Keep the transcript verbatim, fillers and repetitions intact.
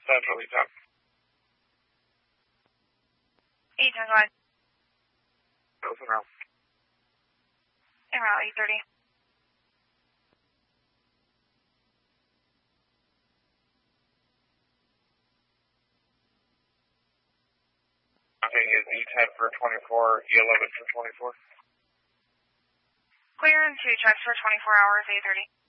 Central, eight ten. eight ten, go ahead. Open route. En route, eight thirty. Okay, is E ten for twenty-four, E eleven for twenty-four. Clear and two checks for twenty-four hours, eight thirty.